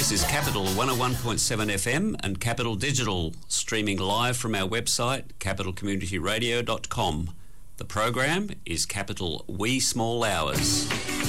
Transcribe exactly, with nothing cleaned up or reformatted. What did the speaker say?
This is Capital one oh one point seven F M and Capital Digital, streaming live from our website, capital community radio dot com. The program is Capital Wee Small Hours.